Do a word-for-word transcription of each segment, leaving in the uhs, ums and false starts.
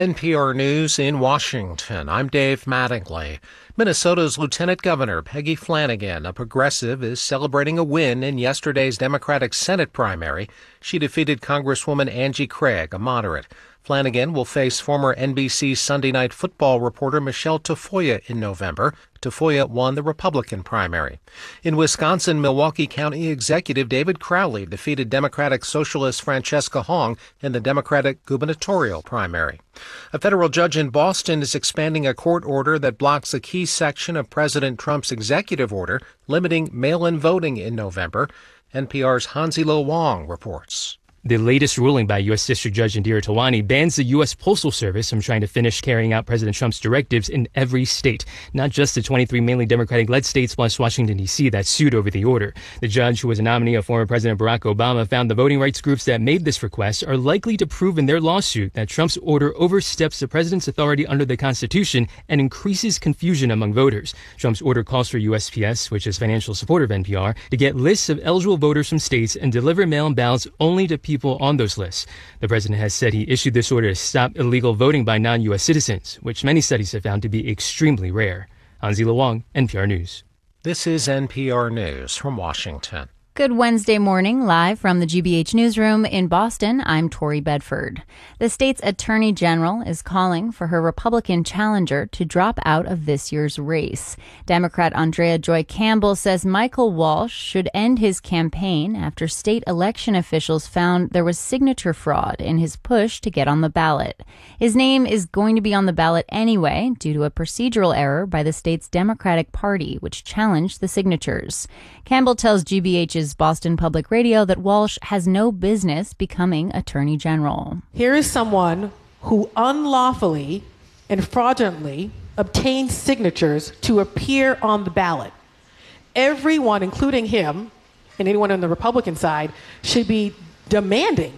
N P R News in Washington. I'm Dave Mattingly. Minnesota's Lieutenant Governor Peggy Flanagan, a progressive, is celebrating a win in yesterday's Democratic Senate primary. She defeated Congresswoman Angie Craig, a moderate. Flanagan will face former N B C Sunday Night Football reporter Michelle Tafoya in November. Tafoya won the Republican primary. In Wisconsin, Milwaukee County Executive David Crowley defeated Democratic Socialist Francesca Hong in the Democratic gubernatorial primary. A federal judge in Boston is expanding a court order that blocks a key section of President Trump's executive order limiting mail-in voting in November. N P R's Hansi-Lo Wong reports. The latest ruling by U S. District Judge Indira Tawani bans the U S. Postal Service from trying to finish carrying out President Trump's directives in every state, not just the twenty-three mainly Democratic-led states plus Washington, D C that sued over the order. The judge, who was a nominee of former President Barack Obama, found the voting rights groups that made this request are likely to prove in their lawsuit that Trump's order oversteps the president's authority under the Constitution and increases confusion among voters. Trump's order calls for U S P S, which is financial support of N P R, to get lists of eligible voters from states and deliver mail-in ballots only to people people on those lists. The president has said he issued this order to stop illegal voting by non-U S citizens, which many studies have found to be extremely rare. Hansi-Lo Wong, N P R News. This is N P R News from Washington. Good Wednesday morning, live from the G B H Newsroom in Boston. I'm Tori Bedford. The state's attorney general is calling for her Republican challenger to drop out of this year's race. Democrat Andrea Joy Campbell says Michael Walsh should end his campaign after state election officials found there was signature fraud in his push to get on the ballot. His name is going to be on the ballot anyway due to a procedural error by the state's Democratic Party, which challenged the signatures. Campbell tells G B H's Boston Public Radio that Walsh has no business becoming Attorney General. Here is someone who unlawfully and fraudulently obtained signatures to appear on the ballot. Everyone, including him and anyone on the Republican side, should be demanding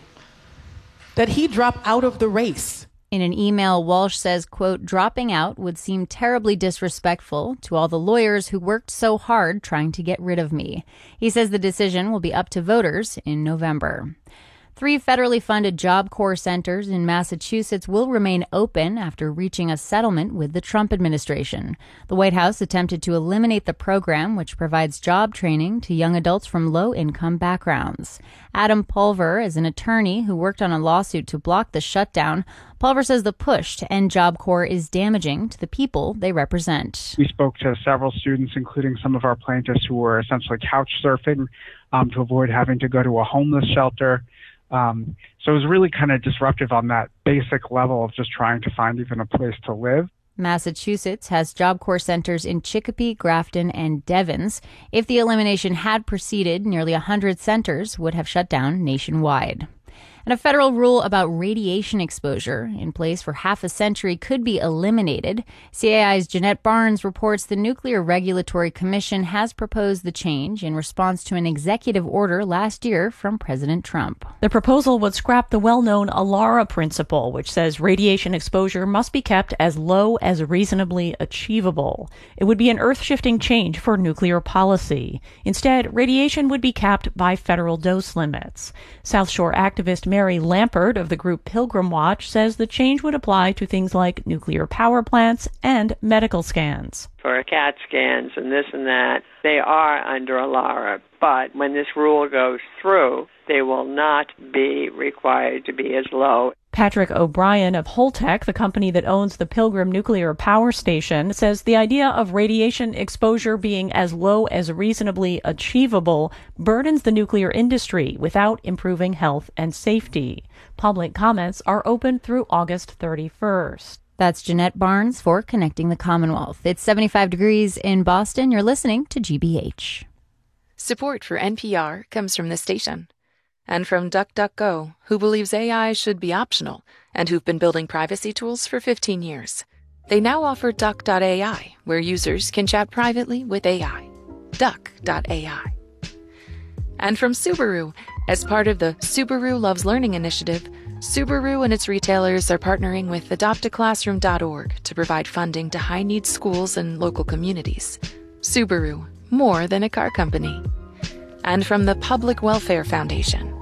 that he drop out of the race. In an email, Walsh says, quote, dropping out would seem terribly disrespectful to all the lawyers who worked so hard trying to get rid of me. He says the decision will be up to voters in November. Three federally funded Job Corps centers in Massachusetts will remain open after reaching a settlement with the Trump administration. The White House attempted to eliminate the program, which provides job training to young adults from low-income backgrounds. Adam Pulver is an attorney who worked on a lawsuit to block the shutdown. Pulver says the push to end Job Corps is damaging to the people they represent. We spoke to several students, including some of our plaintiffs who were essentially couch surfing um, to avoid having to go to a homeless shelter. Um, so it was really kind of disruptive on that basic level of just trying to find even a place to live. Massachusetts has Job Corps centers in Chicopee, Grafton, and Devens. If the elimination had proceeded, nearly one hundred centers would have shut down nationwide. And a federal rule about radiation exposure in place for half a century could be eliminated. C A I's Jeanette Barnes reports the Nuclear Regulatory Commission has proposed the change in response to an executive order last year from President Trump. The proposal would scrap the well-known ALARA principle, which says radiation exposure must be kept as low as reasonably achievable. It would be an earth-shifting change for nuclear policy. Instead, radiation would be capped by federal dose limits. South Shore activist Mary Lampert of the group Pilgrim Watch says the change would apply to things like nuclear power plants and medical scans. For CAT scans and this and that, they are under ALARA. But when this rule goes through, they will not be required to be as low. Patrick O'Brien of Holtec, the company that owns the Pilgrim Nuclear Power Station, says the idea of radiation exposure being as low as reasonably achievable burdens the nuclear industry without improving health and safety. Public comments are open through August thirty-first. That's Jeanette Barnes for Connecting the Commonwealth. It's seventy-five degrees in Boston. You're listening to G B H. Support for N P R comes from this station. And from DuckDuckGo, who believes A I should be optional and who've been building privacy tools for fifteen years. They now offer Duck dot A I, where users can chat privately with A I. Duck dot A I. And from Subaru, as part of the Subaru Loves Learning initiative, Subaru and its retailers are partnering with adopt a classroom dot org to provide funding to high-needs schools and local communities. Subaru, more than a car company. And from the Public Welfare Foundation,